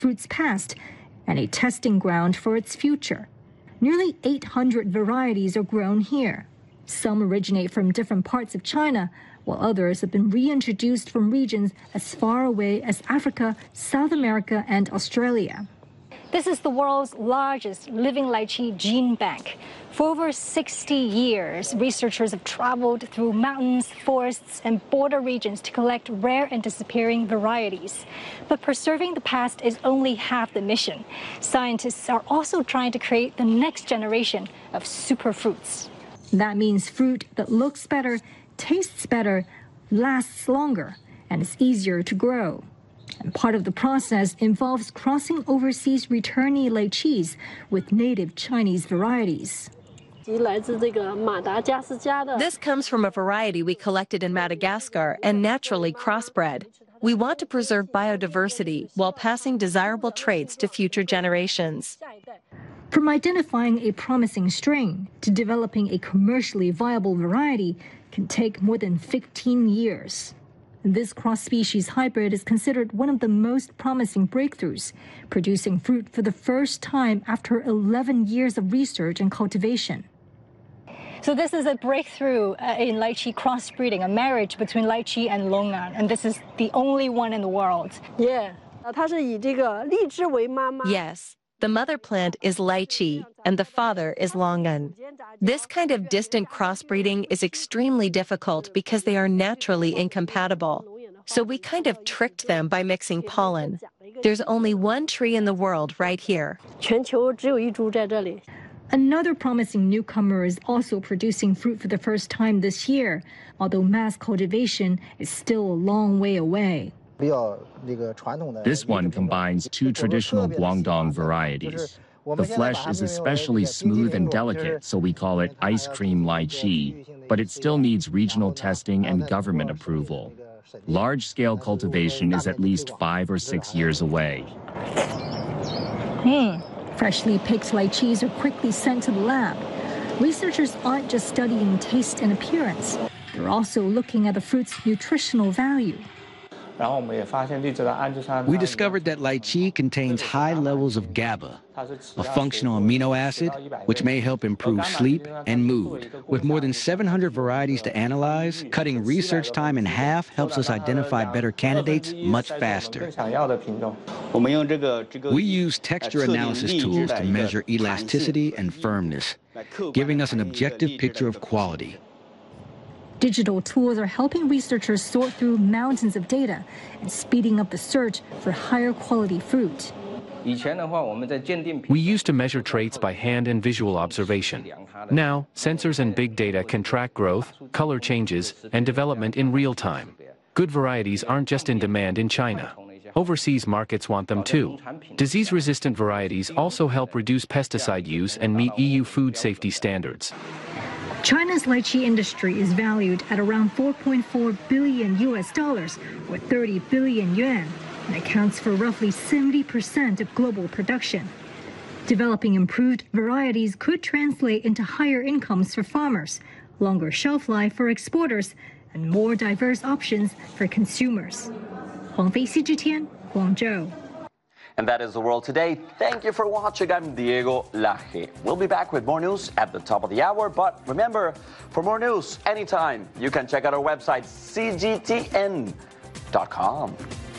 fruit's past and a testing ground for its future. Nearly 800 varieties are grown here. Some originate from different parts of China, while others have been reintroduced from regions as far away as Africa, South America, and Australia. This is the world's largest living lychee gene bank. For over 60 years, researchers have traveled through mountains, forests, and border regions to collect rare and disappearing varieties. But preserving the past is only half the mission. Scientists are also trying to create the next generation of superfruits. That means fruit that looks better, tastes better, lasts longer, and is easier to grow. And part of the process involves crossing overseas returnee lychees with native Chinese varieties. This comes from a variety we collected in Madagascar and naturally crossbred. We want to preserve biodiversity while passing desirable traits to future generations. From identifying a promising strain to developing a commercially viable variety can take more than 15 years. This cross-species hybrid is considered one of the most promising breakthroughs, producing fruit for the first time after 11 years of research and cultivation. So this is a breakthrough in lychee crossbreeding, a marriage between lychee and longan, and this is the only one in the world. Yeah. Yes. The mother plant is lychee, and the father is longan. This kind of distant crossbreeding is extremely difficult because they are naturally incompatible. So we kind of tricked them by mixing pollen. There's only one tree in the world right here. Another promising newcomer is also producing fruit for the first time this year, although mass cultivation is still a long way away. This one combines two traditional Guangdong varieties. The flesh is especially smooth and delicate, so we call it ice cream lychee, but it still needs regional testing and government approval. Large-scale cultivation is at least 5 or 6 years away. Freshly picked lychees are quickly sent to the lab. Researchers aren't just studying taste and appearance. They're also looking at the fruit's nutritional value. We discovered that lychee contains high levels of GABA, a functional amino acid which may help improve sleep and mood. With more than 700 varieties to analyze, cutting research time in half helps us identify better candidates much faster. We use texture analysis tools to measure elasticity and firmness, giving us an objective picture of quality. Digital tools are helping researchers sort through mountains of data and speeding up the search for higher quality fruit. We used to measure traits by hand and visual observation. Now, sensors and big data can track growth, color changes, and development in real time. Good varieties aren't just in demand in China. Overseas markets want them too. Disease-resistant varieties also help reduce pesticide use and meet EU food safety standards. China's lychee industry is valued at around $4.4 billion or 30 billion yuan, and accounts for roughly 70% of global production. Developing improved varieties could translate into higher incomes for farmers, longer shelf life for exporters, and more diverse options for consumers. Huangfei CGTN, Guangzhou. And that is the world today. Thank you for watching. I'm Diego Laje. We'll be back with more news at the top of the hour. But remember, for more news anytime, you can check out our website, cgtn.com.